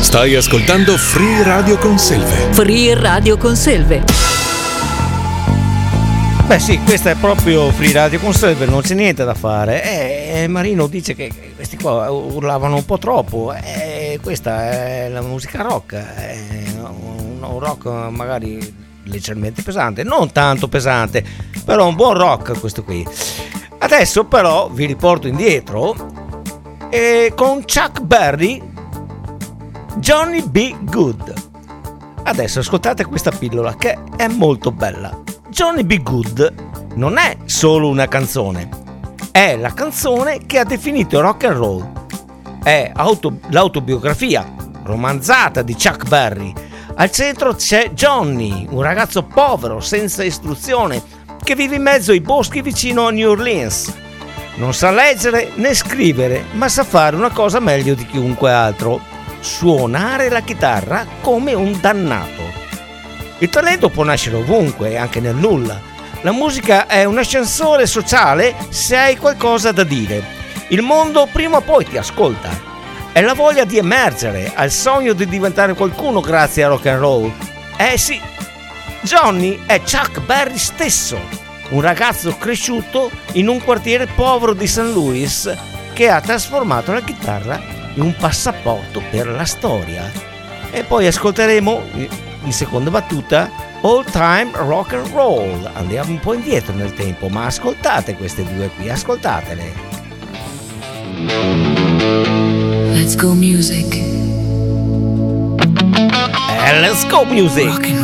Stai ascoltando Free Radio Conselve. Free Radio Conselve. Beh sì, questa è proprio Free Radio Conselve, non c'è niente da fare. Marino dice che questi qua urlavano un po' troppo. Questa è la musica rock, un rock magari leggermente pesante, non tanto pesante, però un buon rock questo qui. Adesso però vi riporto indietro con Chuck Berry, Johnny B. Good. Adesso ascoltate questa pillola che è molto bella. Johnny B. Good non è solo una canzone, è la canzone che ha definito il rock and roll. È l'autobiografia romanzata di Chuck Berry. Al centro c'è Johnny, un ragazzo povero, senza istruzione, che vive in mezzo ai boschi vicino a New Orleans. Non sa leggere né scrivere, ma sa fare una cosa meglio di chiunque altro: suonare la chitarra come un dannato. Il talento può nascere ovunque, anche nel nulla. La musica è un ascensore sociale se hai qualcosa da dire. Il mondo prima o poi ti ascolta. È la voglia di emergere, ha il sogno di diventare qualcuno grazie a rock and roll. Sì, Johnny è Chuck Berry stesso, un ragazzo cresciuto in un quartiere povero di St. Louis che ha trasformato la chitarra in un passaporto per la storia. E poi ascolteremo in seconda battuta All Time Rock and Roll. Andiamo un po' indietro nel tempo, ma ascoltate queste due qui, ascoltatele. Let's go music. Let's go music.